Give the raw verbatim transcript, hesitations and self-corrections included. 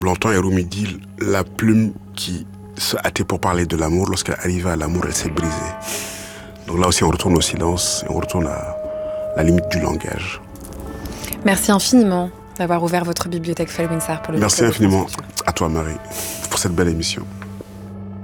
Longtemps, Rumi dit la plume qui se hâtait pour parler de l'amour, lorsqu'elle arrivait à l'amour, elle s'est brisée. Donc là aussi, on retourne au silence et on retourne à la limite du langage. Merci infiniment d'avoir ouvert votre bibliothèque Felwinsar pour le Merci infiniment à toi, Marie, pour cette belle émission.